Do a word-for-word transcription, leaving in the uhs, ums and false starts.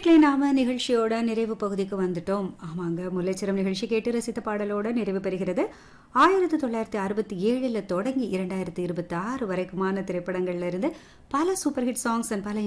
நேயர்களே, நாம நிகழ்ச்சியோட நிறைவு பகுதிக்கு வந்துட்டோம். ஆமாங்க, முல்லைச்சரம் நிகழ்ச்சி கேட்டு ரசித்த பாடலோட நிறைவு பெறுகிறது. ஆயிரத்தி தொள்ளாயிரத்தி அறுபத்தி ஏழுல தொடங்கி இரண்டாயிரத்தி இருபத்தி ஆறு வரைக்குமான திரைப்படங்கள்ல இருந்து பல சூப்பர் ஹிட் சாங்ஸ் அண்ட் பல